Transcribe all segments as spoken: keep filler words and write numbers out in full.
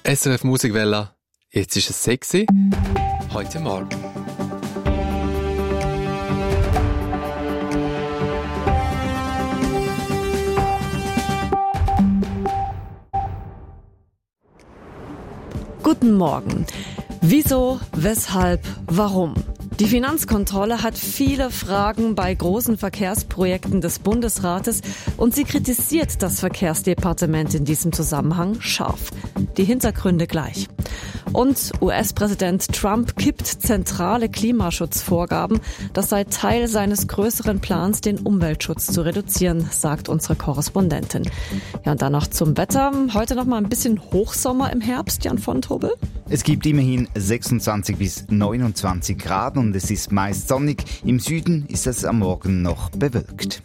S R F Musikwelle. Jetzt ist es sexy. Heute Morgen. Guten Morgen. Wieso, weshalb, warum? Die Finanzkontrolle hat viele Fragen bei großen Verkehrsprojekten des Bundesrates und sie kritisiert das Verkehrsdepartement in diesem Zusammenhang scharf. Die Hintergründe gleich. Und U S-Präsident Trump kippt zentrale Klimaschutzvorgaben. Das sei Teil seines größeren Plans, den Umweltschutz zu reduzieren, sagt unsere Korrespondentin. Ja, und dann noch zum Wetter. Heute noch mal ein bisschen Hochsommer im Herbst, Jan von Tobel. Es gibt immerhin sechsundzwanzig bis neunundzwanzig Grad und es ist meist sonnig. Im Süden ist es am Morgen noch bewölkt.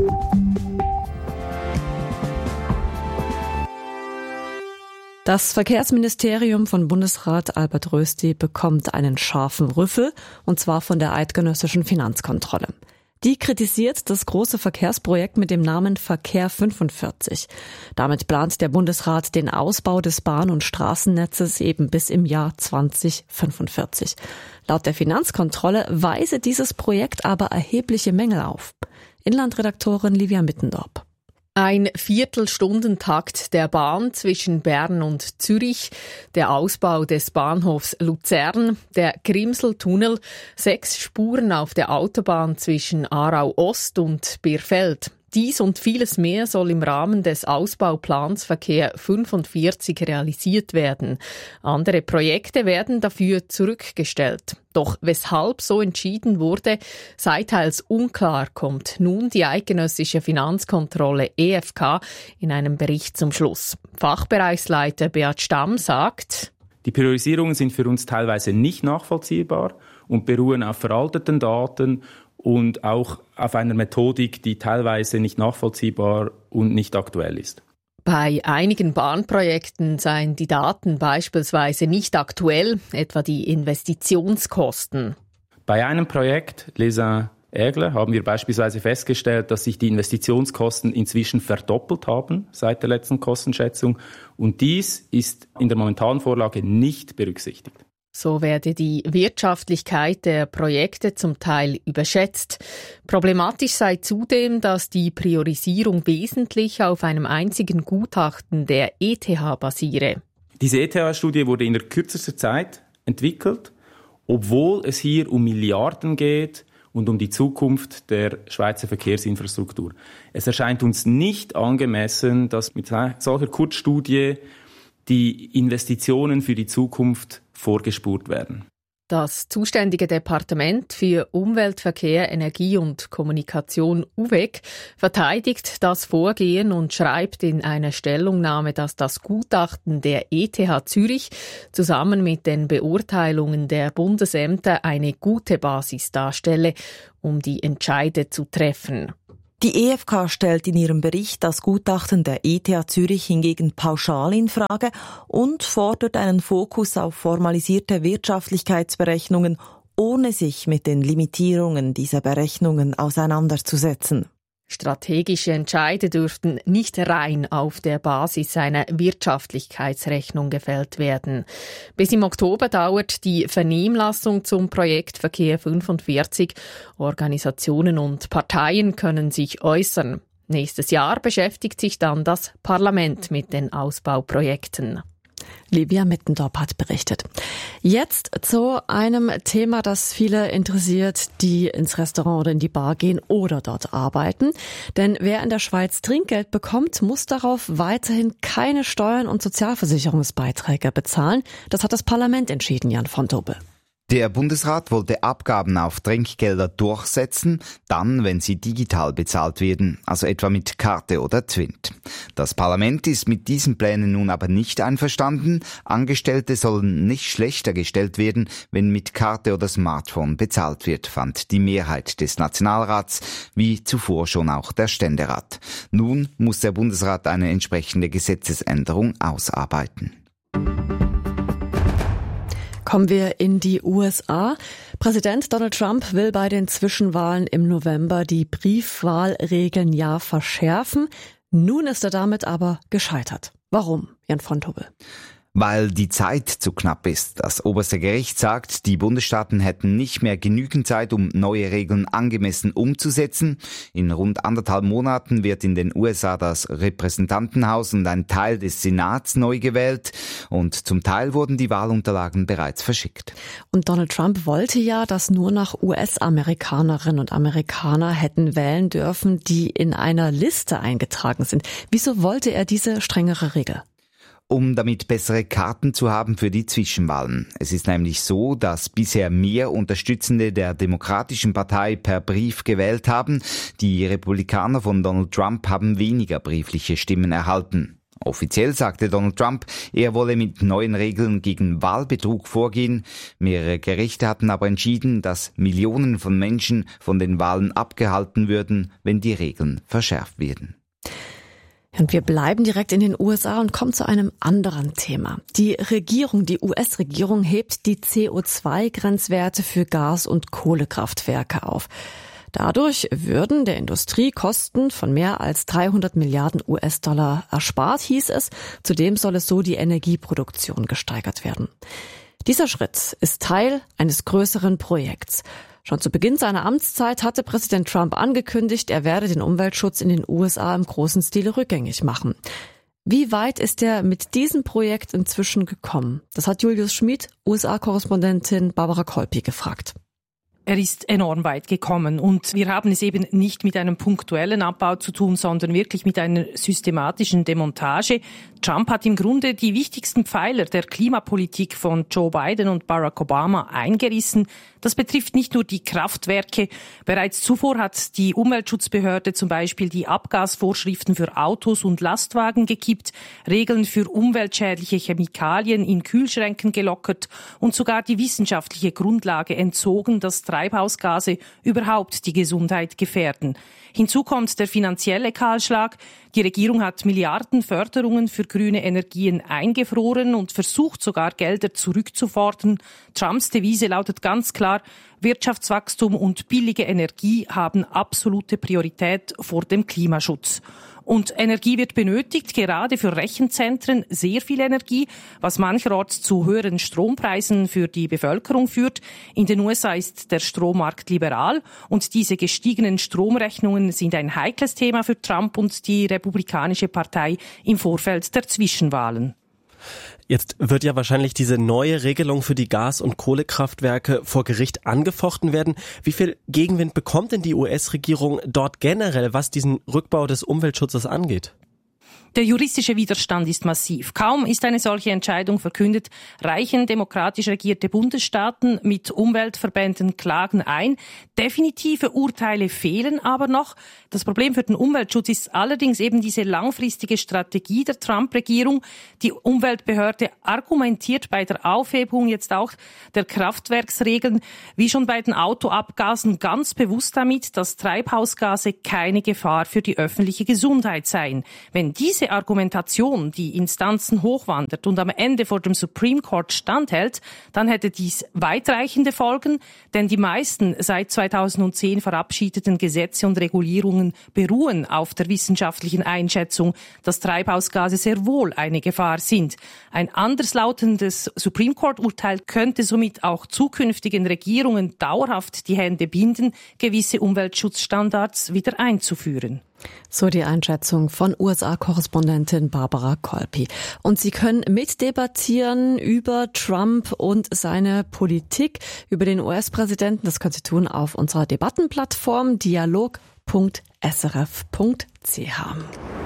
Das Verkehrsministerium von Bundesrat Albert Rösti bekommt einen scharfen Rüffel, und zwar von der eidgenössischen Finanzkontrolle. Die kritisiert das große Verkehrsprojekt mit dem Namen Verkehr fünfundvierzig. Damit plant der Bundesrat den Ausbau des Bahn- und Straßennetzes eben bis im Jahr zweitausendfünfundvierzig. Laut der Finanzkontrolle weise dieses Projekt aber erhebliche Mängel auf. Inlandredaktorin Livia Mittendorp. Ein Viertelstundentakt der Bahn zwischen Bern und Zürich, der Ausbau des Bahnhofs Luzern, der Grimseltunnel, sechs Spuren auf der Autobahn zwischen Aarau Ost und Birfeld. Dies und vieles mehr soll im Rahmen des Ausbauplans Verkehr fünfundvierzig realisiert werden. Andere Projekte werden dafür zurückgestellt. Doch weshalb so entschieden wurde, sei teils unklar, kommt nun die eidgenössische Finanzkontrolle E F K in einem Bericht zum Schluss. Fachbereichsleiter Beat Stamm sagt: Die Priorisierungen sind für uns teilweise nicht nachvollziehbar und beruhen auf veralteten Daten und auch auf einer Methodik, die teilweise nicht nachvollziehbar und nicht aktuell ist. Bei einigen Bahnprojekten seien die Daten beispielsweise nicht aktuell, etwa die Investitionskosten. Bei einem Projekt, Les Aigles, haben wir beispielsweise festgestellt, dass sich die Investitionskosten inzwischen verdoppelt haben seit der letzten Kostenschätzung. Und dies ist in der momentanen Vorlage nicht berücksichtigt. So werde die Wirtschaftlichkeit der Projekte zum Teil überschätzt. Problematisch sei zudem, dass die Priorisierung wesentlich auf einem einzigen Gutachten der E T H basiere. Diese E T H-Studie wurde in der kürzesten Zeit entwickelt, obwohl es hier um Milliarden geht und um die Zukunft der Schweizer Verkehrsinfrastruktur. Es erscheint uns nicht angemessen, dass mit solcher Kurzstudie die Investitionen für die Zukunft vorgespurt werden. Das zuständige Departement für Umwelt, Verkehr, Energie und Kommunikation U W E C verteidigt das Vorgehen und schreibt in einer Stellungnahme, dass das Gutachten der E T H Zürich zusammen mit den Beurteilungen der Bundesämter eine gute Basis darstelle, um die Entscheide zu treffen. Die E F K stellt in ihrem Bericht das Gutachten der E T H Zürich hingegen pauschal in Frage und fordert einen Fokus auf formalisierte Wirtschaftlichkeitsberechnungen, ohne sich mit den Limitierungen dieser Berechnungen auseinanderzusetzen. Strategische Entscheide dürften nicht rein auf der Basis einer Wirtschaftlichkeitsrechnung gefällt werden. Bis im Oktober dauert die Vernehmlassung zum Projekt Verkehr fünfundvierzig. Organisationen und Parteien können sich äußern. Nächstes Jahr beschäftigt sich dann das Parlament mit den Ausbauprojekten. Livia Mittendorp hat berichtet. Jetzt zu einem Thema, das viele interessiert, die ins Restaurant oder in die Bar gehen oder dort arbeiten. Denn wer in der Schweiz Trinkgeld bekommt, muss darauf weiterhin keine Steuern und Sozialversicherungsbeiträge bezahlen. Das hat das Parlament entschieden, Jan von Tobel. Der Bundesrat wollte Abgaben auf Trinkgelder durchsetzen, dann, wenn sie digital bezahlt werden, also etwa mit Karte oder Twint. Das Parlament ist mit diesen Plänen nun aber nicht einverstanden. Angestellte sollen nicht schlechter gestellt werden, wenn mit Karte oder Smartphone bezahlt wird, fand die Mehrheit des Nationalrats, wie zuvor schon auch der Ständerat. Nun muss der Bundesrat eine entsprechende Gesetzesänderung ausarbeiten. Kommen wir in die U S A. Präsident Donald Trump will bei den Zwischenwahlen im November die Briefwahlregeln ja verschärfen. Nun ist er damit aber gescheitert. Warum, Jan von Tobel? Weil die Zeit zu knapp ist. Das oberste Gericht sagt, die Bundesstaaten hätten nicht mehr genügend Zeit, um neue Regeln angemessen umzusetzen. In rund anderthalb Monaten wird in den U S A das Repräsentantenhaus und ein Teil des Senats neu gewählt. Und zum Teil wurden die Wahlunterlagen bereits verschickt. Und Donald Trump wollte ja, dass nur noch U S-Amerikanerinnen und Amerikaner hätten wählen dürfen, die in einer Liste eingetragen sind. Wieso wollte er diese strengere Regel? Um damit bessere Karten zu haben für die Zwischenwahlen. Es ist nämlich so, dass bisher mehr Unterstützende der Demokratischen Partei per Brief gewählt haben. Die Republikaner von Donald Trump haben weniger briefliche Stimmen erhalten. Offiziell sagte Donald Trump, er wolle mit neuen Regeln gegen Wahlbetrug vorgehen. Mehrere Gerichte hatten aber entschieden, dass Millionen von Menschen von den Wahlen abgehalten würden, wenn die Regeln verschärft werden. Und wir bleiben direkt in den U S A und kommen zu einem anderen Thema. Die Regierung, die U S-Regierung hebt die C O zwei Grenzwerte für Gas- und Kohlekraftwerke auf. Dadurch würden der Industrie Kosten von mehr als dreihundert Milliarden U S-Dollar erspart, hieß es. Zudem soll es so die Energieproduktion gesteigert werden. Dieser Schritt ist Teil eines größeren Projekts. Schon zu Beginn seiner Amtszeit hatte Präsident Trump angekündigt, er werde den Umweltschutz in den U S A im großen Stile rückgängig machen. Wie weit ist er mit diesem Projekt inzwischen gekommen? Das hat Julius Schmid, U S A-Korrespondentin Barbara Kolpi gefragt. Er ist enorm weit gekommen und wir haben es eben nicht mit einem punktuellen Abbau zu tun, sondern wirklich mit einer systematischen Demontage. Trump hat im Grunde die wichtigsten Pfeiler der Klimapolitik von Joe Biden und Barack Obama eingerissen. Das betrifft nicht nur die Kraftwerke. Bereits zuvor hat die Umweltschutzbehörde zum Beispiel die Abgasvorschriften für Autos und Lastwagen gekippt, Regeln für umweltschädliche Chemikalien in Kühlschränken gelockert und sogar die wissenschaftliche Grundlage entzogen, dass Treibhausgase überhaupt die Gesundheit gefährden. Hinzu kommt der finanzielle Kahlschlag. Die Regierung hat Milliarden Förderungen für grüne Energien eingefroren und versucht sogar Gelder zurückzufordern. Trumps Devise lautet ganz klar, Wirtschaftswachstum und billige Energie haben absolute Priorität vor dem Klimaschutz. Und Energie wird benötigt, gerade für Rechenzentren, sehr viel Energie, was mancherorts zu höheren Strompreisen für die Bevölkerung führt. In den U S A ist der Strommarkt liberal und diese gestiegenen Stromrechnungen sind ein heikles Thema für Trump und die Republikanische Partei im Vorfeld der Zwischenwahlen. Jetzt wird ja wahrscheinlich diese neue Regelung für die Gas- und Kohlekraftwerke vor Gericht angefochten werden. Wie viel Gegenwind bekommt denn die U S-Regierung dort generell, was diesen Rückbau des Umweltschutzes angeht? Der juristische Widerstand ist massiv. Kaum ist eine solche Entscheidung verkündet, reichen demokratisch regierte Bundesstaaten mit Umweltverbänden Klagen ein. Definitive Urteile fehlen aber noch. Das Problem für den Umweltschutz ist allerdings eben diese langfristige Strategie der Trump-Regierung. Die Umweltbehörde argumentiert bei der Aufhebung jetzt auch der Kraftwerksregeln, wie schon bei den Autoabgasen, ganz bewusst damit, dass Treibhausgase keine Gefahr für die öffentliche Gesundheit seien. Wenn diese Argumentation die Instanzen hochwandert und am Ende vor dem Supreme Court standhält, dann hätte dies weitreichende Folgen, denn die meisten seit zweitausendzehn verabschiedeten Gesetze und Regulierungen beruhen auf der wissenschaftlichen Einschätzung, dass Treibhausgase sehr wohl eine Gefahr sind. Ein anderslautendes Supreme Court-Urteil könnte somit auch zukünftigen Regierungen dauerhaft die Hände binden, gewisse Umweltschutzstandards wieder einzuführen. So die Einschätzung von U S A-Korrespondentin Barbara Kolpi. Und Sie können mitdebattieren über Trump und seine Politik, über den U S-Präsidenten. Das können Sie tun auf unserer Debattenplattform dialog punkt s r f punkt c h.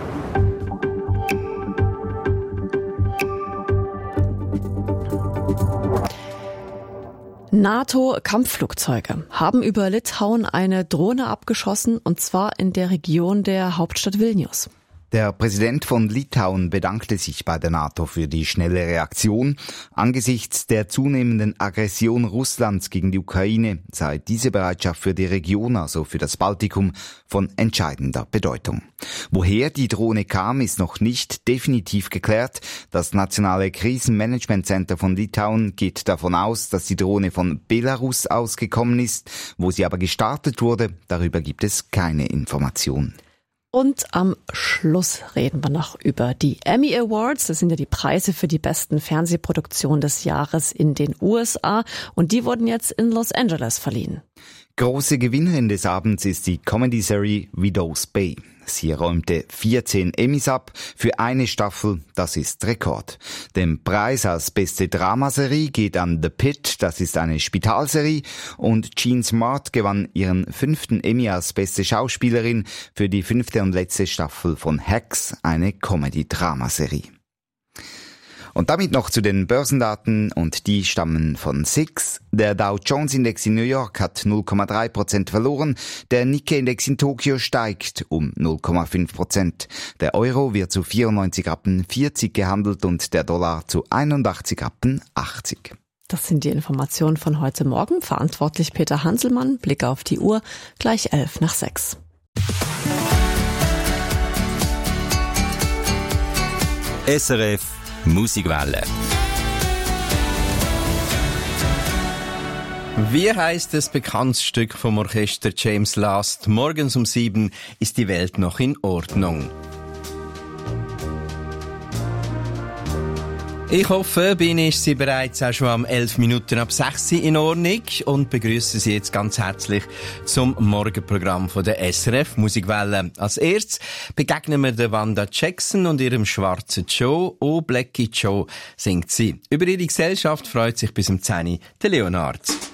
NATO-Kampfflugzeuge haben über Litauen eine Drohne abgeschossen, und zwar in der Region der Hauptstadt Vilnius. Der Präsident von Litauen bedankte sich bei der NATO für die schnelle Reaktion. Angesichts der zunehmenden Aggression Russlands gegen die Ukraine sei diese Bereitschaft für die Region, also für das Baltikum, von entscheidender Bedeutung. Woher die Drohne kam, ist noch nicht definitiv geklärt. Das Nationale Krisenmanagementcenter von Litauen geht davon aus, dass die Drohne von Belarus ausgekommen ist. Wo sie aber gestartet wurde, darüber gibt es keine Information. Und am Schluss reden wir noch über die Emmy Awards. Das sind ja die Preise für die besten Fernsehproduktionen des Jahres in den U S A. Und die wurden jetzt in Los Angeles verliehen. Große Gewinnerin des Abends ist die Comedy-Serie Widow's Bay. Sie räumte vierzehn Emmys ab für eine Staffel, das ist Rekord. Den Preis als beste Dramaserie geht an The Pitt, das ist eine Spitalserie, und Jean Smart gewann ihren fünften Emmy als beste Schauspielerin für die fünfte und letzte Staffel von Hacks, eine Comedy-Dramaserie. Und damit noch zu den Börsendaten, und die stammen von S I X. Der Dow Jones Index in New York hat null Komma drei Prozent verloren, der Nikkei Index in Tokio steigt um null Komma fünf Prozent. Der Euro wird zu vierundneunzig Rappen vierzig gehandelt und der Dollar zu einundachtzig Rappen achtzig. Das sind die Informationen von heute Morgen. Verantwortlich Peter Hanselmann. Blick auf die Uhr, gleich elf nach sechs. S R F Musikwelle. Wie heisst das bekanntes Stück vom Orchester James Last? Morgens um sieben ist die Welt noch in Ordnung. Ich hoffe, bei Ihnen ist sie bereits auch schon am elf Minuten ab sechs in Ordnung und begrüße Sie jetzt ganz herzlich zum Morgenprogramm von der S R F Musikwelle. Als erstes begegnen wir der Wanda Jackson und ihrem schwarzen Joe. «Oh, Blackie Joe» singt sie. Über ihre Gesellschaft freut sich bis um zehn Uhr der Leonard.